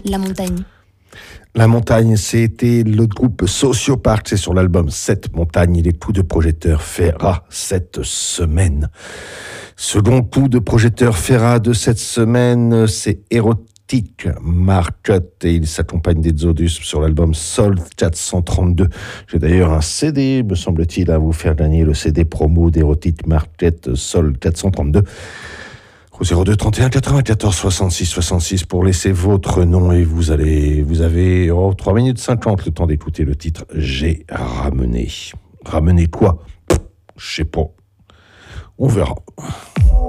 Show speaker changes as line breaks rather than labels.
La Montagne.
La Montagne, c'était le groupe Sociopark, c'est sur l'album Cette Montagne. Il est coup de projecteur Ferra cette semaine. Second coup de projecteur Ferra de cette semaine, c'est Erotic Market et il s'accompagne d'Exodus sur l'album Sol 432. J'ai d'ailleurs un CD, me semble-t-il, à vous faire gagner le CD promo d'Erotic Market Sol 432. Au 02 31 94 66 66 pour laisser votre nom et vous avez 3 minutes 50 le temps d'écouter le titre J'ai ramené. Ramené quoi? Je sais pas. On verra.